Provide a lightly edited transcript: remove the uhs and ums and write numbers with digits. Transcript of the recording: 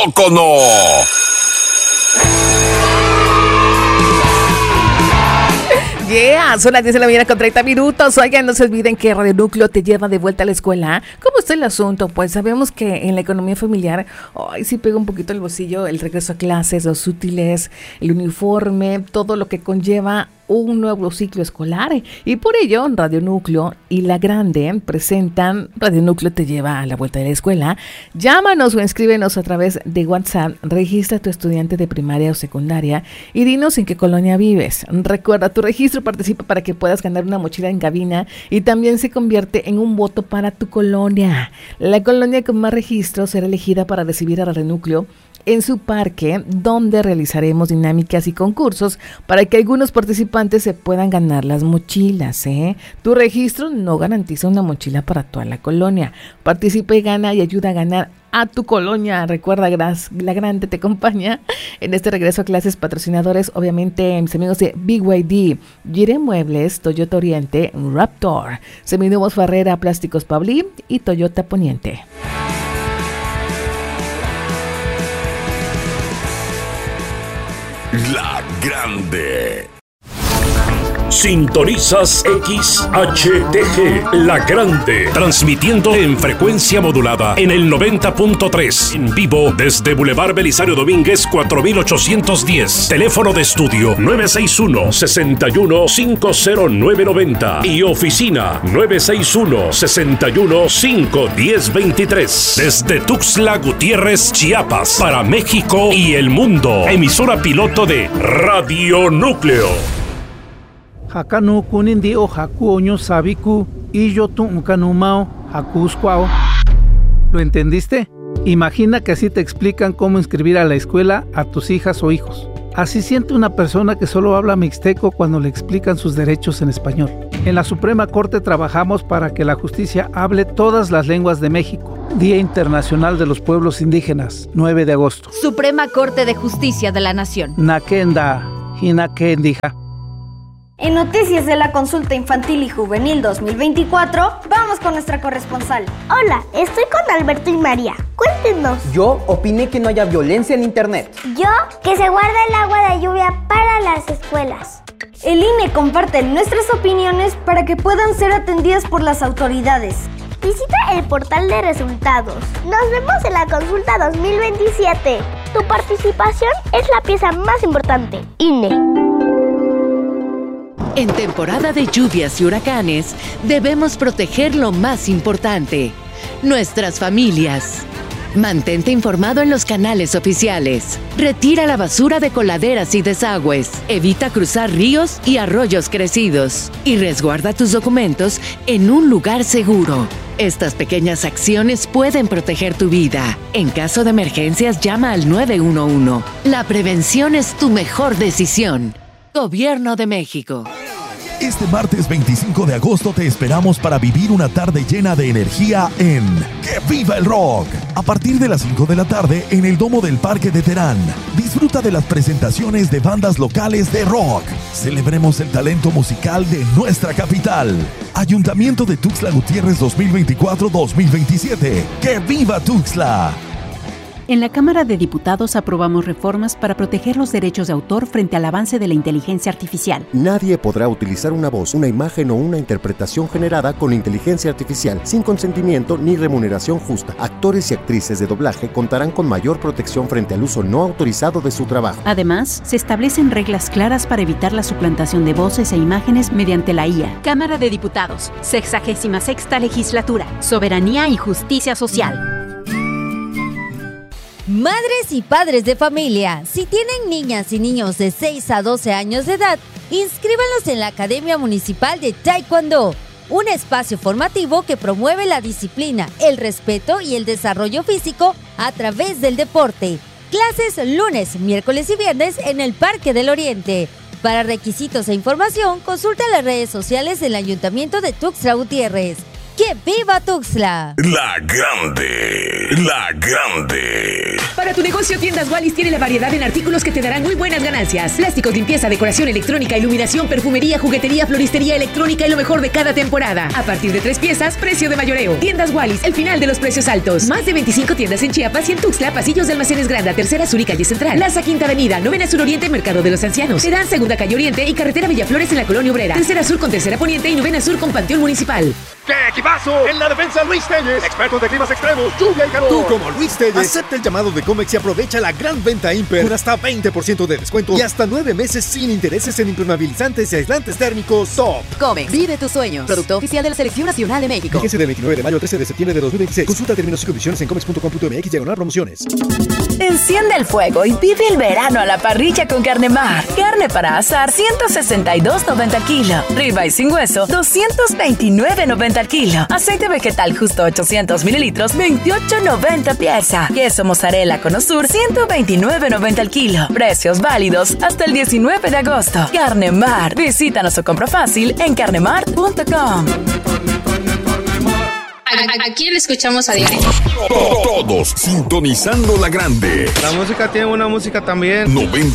poco no? Son las 10 de la mañana con 30 minutos. Oigan, no se olviden que Radio Núcleo te lleva de vuelta a la escuela. ¿Cómo está el asunto? Pues sabemos que en la economía familiar, sí pega un poquito el bolsillo, el regreso a clases, los útiles, el uniforme, todo lo que conlleva un nuevo ciclo escolar, y por ello Radio Núcleo y La Grande presentan Radio Núcleo te lleva a la vuelta de la escuela. Llámanos o escríbenos a través de WhatsApp, registra a tu estudiante de primaria o secundaria y dinos en qué colonia vives. Recuerda, tu registro participa para que puedas ganar una mochila en cabina y también se convierte en un voto para tu colonia. La colonia con más registros será elegida para recibir a Radio Núcleo en su parque, donde realizaremos dinámicas y concursos para que algunos participantes se puedan ganar las mochilas. Tu registro no garantiza una mochila para toda la colonia. Participa y gana y ayuda a ganar a tu colonia. Recuerda, La Grande te acompaña en este regreso a clases. Patrocinadores, obviamente, mis amigos de BYD, Gire Muebles, Toyota Oriente, Raptor, Seminuevos Farrera, Plásticos Pablí y Toyota Poniente. La Grande. Sintonizas XHTG, La Grande, transmitiendo en frecuencia modulada en el 90.3, en vivo desde Boulevard Belisario Domínguez 4810, teléfono de estudio 961-61-50990 y oficina 961-61-51023, desde Tuxtla Gutiérrez, Chiapas, para México y el mundo, emisora piloto de Radio Núcleo. Hakanu kunindi o haku oño sabiku y yo tu ukanumao hakusquao. ¿Lo entendiste? Imagina que así te explican cómo inscribir a la escuela a tus hijas o hijos. Así siente una persona que solo habla mixteco cuando le explican sus derechos en español. En la Suprema Corte trabajamos para que la justicia hable todas las lenguas de México. Día Internacional de los Pueblos Indígenas, 9 de agosto. Suprema Corte de Justicia de la Nación. Nakenda, hinakendija. En Noticias de la Consulta Infantil y Juvenil 2024, vamos con nuestra corresponsal. Hola, estoy con Alberto y María. Cuéntenos. Yo opiné que no haya violencia en internet. Yo, que se guarde el agua de lluvia para las escuelas. El INE comparte nuestras opiniones para que puedan ser atendidas por las autoridades. Visita el portal de resultados. Nos vemos en la consulta 2027. Tu participación es la pieza más importante. INE. En temporada de lluvias y huracanes, debemos proteger lo más importante, nuestras familias. Mantente informado en los canales oficiales. Retira la basura de coladeras y desagües. Evita cruzar ríos y arroyos crecidos. Y resguarda tus documentos en un lugar seguro. Estas pequeñas acciones pueden proteger tu vida. En caso de emergencias, llama al 911. La prevención es tu mejor decisión. Gobierno de México. Este martes 25 de agosto te esperamos para vivir una tarde llena de energía en ¡Que Viva el Rock! A partir de las 5 de la tarde en el Domo del Parque de Terán. Disfruta de las presentaciones de bandas locales de rock. Celebremos el talento musical de nuestra capital. Ayuntamiento de Tuxtla Gutiérrez 2024-2027. ¡Que viva Tuxtla! En la Cámara de Diputados aprobamos reformas para proteger los derechos de autor frente al avance de la inteligencia artificial. Nadie podrá utilizar una voz, una imagen o una interpretación generada con inteligencia artificial sin consentimiento ni remuneración justa. Actores y actrices de doblaje contarán con mayor protección frente al uso no autorizado de su trabajo. Además, se establecen reglas claras para evitar la suplantación de voces e imágenes mediante la IA. Cámara de Diputados, 66ª Legislatura, Soberanía y Justicia Social. Madres y padres de familia, si tienen niñas y niños de 6 a 12 años de edad, inscríbanlos en la Academia Municipal de Taekwondo, un espacio formativo que promueve la disciplina, el respeto y el desarrollo físico a través del deporte. Clases lunes, miércoles y viernes en el Parque del Oriente. Para requisitos e información, consulta las redes sociales del Ayuntamiento de Tuxtla Gutiérrez. ¡Que viva Tuxtla! La Grande. La Grande. Para tu negocio, Tiendas Wallis tiene la variedad en artículos que te darán muy buenas ganancias. Plásticos, limpieza, decoración electrónica, iluminación, perfumería, juguetería, floristería, electrónica y lo mejor de cada temporada. A partir de 3 piezas, precio de mayoreo. Tiendas Wallis, el final de los precios altos. Más de 25 tiendas en Chiapas y en Tuxtla, pasillos de Almacenes Granda, Tercera Sur y Calle Central. Plaza Quinta Avenida, Novena Sur Oriente, Mercado de los Ancianos. Terán, Segunda Calle Oriente y Carretera Villaflores en la Colonia Obrera. Tercera Sur con Tercera Poniente y Novena Sur con Panteón Municipal. ¡Qué equipazo! En la defensa, Luis Telles, expertos de climas extremos, lluvia y calor. Tú, como Luis Telles, acepta el llamado de Comex y aprovecha la gran venta Imper con hasta 20% de descuento y hasta 9 meses sin intereses en impermeabilizantes y aislantes térmicos top. Comex, vive tus sueños. Producto oficial de la Selección Nacional de México. Fíjense del 29 de mayo al 13 de septiembre de 2026. Consulta términos y condiciones en comex.com.mx/promociones. Enciende el fuego y vive el verano a la parrilla con Carnemar. Carne para asar, 162.90 al kilo. Ribeye sin hueso, 229.90 al kilo. Aceite vegetal justo 800 mililitros, 28.90 pieza. Queso mozzarella Cono Sur, 129.90 al kilo. Precios válidos hasta el 19 de agosto. Carnemar. Visítanos o compra fácil en carnemar.com. ¿A quién le escuchamos a diario? Todos sintonizando La Grande. La música tiene una música también. 90.3.